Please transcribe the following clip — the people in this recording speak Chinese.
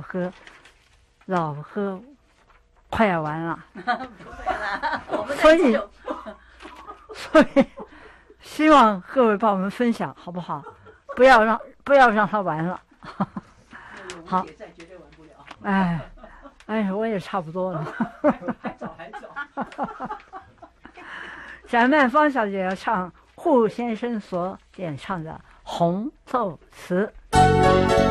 老何快要完了， 不会啦，我们所以再就所以希望各位帮我们分享，好不好？不要让他完了。好， 再绝对完不了。 哎，我也差不多了。 还早。 蒋曼芳小姐要唱胡先生所演唱的《红豆词》。